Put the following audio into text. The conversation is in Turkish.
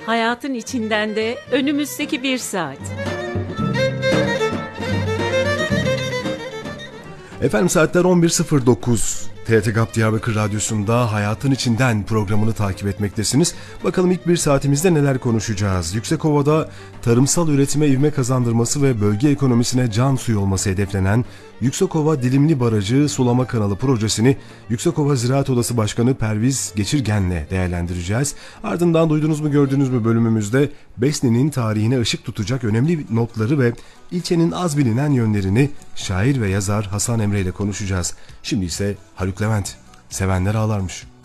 Hayatın içinden de önümüzdeki 1 saat. Efendim saatler 11.09. TRT GAP Diyarbakır Radyosu'nda Hayatın İçinden programını takip etmektesiniz. Bakalım ilk 1 saatimizde neler konuşacağız? Yüksekova'da tarımsal üretime ivme kazandırması ve bölge ekonomisine can suyu olması hedeflenen Yüksekova Dilimli Barajı Sulama Kanalı projesini Yüksekova Ziraat Odası Başkanı Perviz Geçirgen'le değerlendireceğiz. Ardından duydunuz mu gördünüz mü bölümümüzde Besni'nin tarihine ışık tutacak önemli notları ve ilçenin az bilinen yönlerini şair ve yazar Hasan Emre ile konuşacağız. Şimdi ise Haluk Levent, Sevenler Ağlarmış.